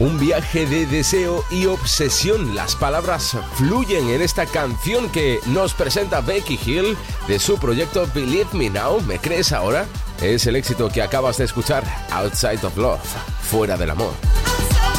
Un viaje de deseo y obsesión. Las palabras fluyen en esta canción que nos presenta Becky Hill de su proyecto Believe Me Now. ¿Me crees ahora? Es el éxito que acabas de escuchar, Outside of Love, fuera del amor.